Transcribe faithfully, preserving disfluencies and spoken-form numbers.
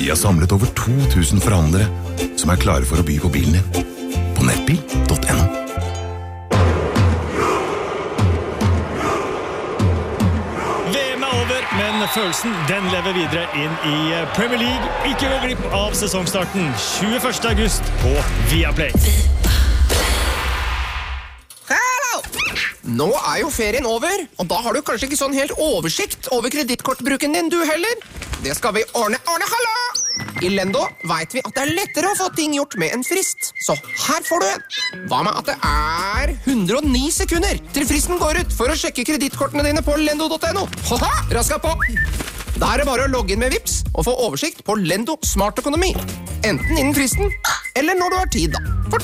Vi har samlet over to tusen forhandlere som er klare for å by på bilen din. På nettbil punktum no. Men følelsen, den lever videre inn i Premier League. Ikke gå glipp av sesongstarten tjueførste august på Viaplay. Hallo! Nå er jo ferien over, og da har du kanskje ikke sånn helt oversikt over kredittkortbruken din, du heller. Det skal vi ordne. Ordne, hallo! I Lendo vet vi at det er lettere å få ting gjort med en frist. Så her får du en. Hva med at det er hundre og ni sekunder til fristen går ut for å sjekke kredittkortene dine på lendo punktum no? Haha, raska på! Da er det bare å logge inn med Vipps og få oversikt på Lendo Smart Økonomi. Enten innen fristen, eller når du har tid da. For